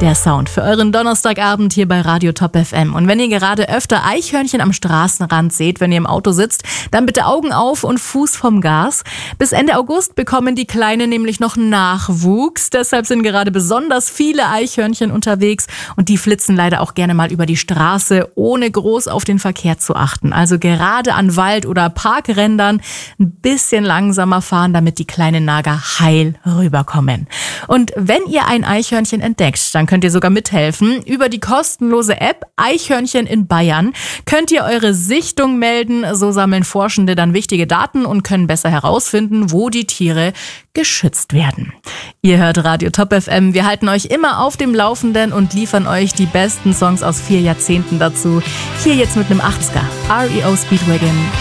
Der Sound für euren Donnerstagabend hier bei Radio Top FM. Und wenn ihr gerade öfter Eichhörnchen am Straßenrand seht, wenn ihr im Auto sitzt, dann bitte Augen auf und Fuß vom Gas. Bis Ende August bekommen die Kleinen nämlich noch Nachwuchs. Deshalb sind gerade besonders viele Eichhörnchen unterwegs und die flitzen leider auch gerne mal über die Straße, ohne groß auf den Verkehr zu achten. Also gerade an Wald- oder Parkrändern ein bisschen langsamer fahren, damit die kleinen Nager heil rüberkommen. Und wenn ihr ein Eichhörnchen entdeckt, dann könnt ihr sogar mithelfen. Über die kostenlose App Eichhörnchen in Bayern könnt ihr eure Sichtung melden. So sammeln Forschende dann wichtige Daten und können besser herausfinden, wo die Tiere geschützt werden. Ihr hört Radio Top FM. Wir halten euch immer auf dem Laufenden und liefern euch die besten Songs aus 4 Jahrzehnten dazu. Hier jetzt mit einem 80er. REO Speedwagon.